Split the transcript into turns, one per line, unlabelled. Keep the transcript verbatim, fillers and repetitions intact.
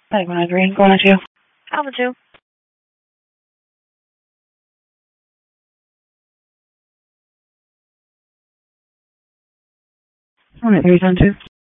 Like one oh three, going on two.
Alpha two.
One oh three, on two.